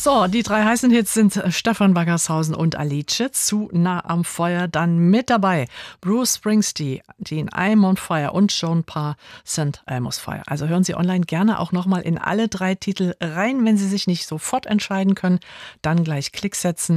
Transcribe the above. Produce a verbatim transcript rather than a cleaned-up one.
So, die drei heißen Hits sind Stefan Baggershausen und Alice, zu nah am Feuer. Dann mit dabei Bruce Springsteen, I'm on Fire und Joan Parr sind I'm on Fire. Also hören Sie online gerne auch nochmal in alle drei Titel rein. Wenn Sie sich nicht sofort entscheiden können, dann gleich Klick setzen